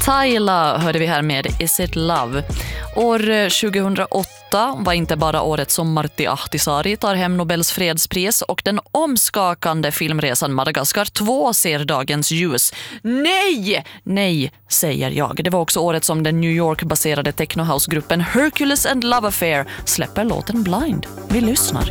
Tyla hörde vi här med Is It Love. År 2008 var inte bara året som Martti Ahtisaari tar hem Nobels fredspris och den omskakande filmresan Madagaskar 2 ser dagens ljus. Nej! Nej, säger jag. Det var också året som den New York-baserade technohouse-gruppen Hercules and Love Affair släpper låten Blind. Vi lyssnar.